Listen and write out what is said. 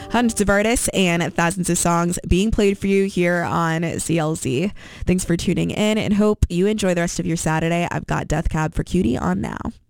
Hundreds of artists and thousands of songs being played for you here on CLZ. Thanks for tuning in and hope you enjoy the rest of your Saturday. I've got Death Cab for Cutie on now.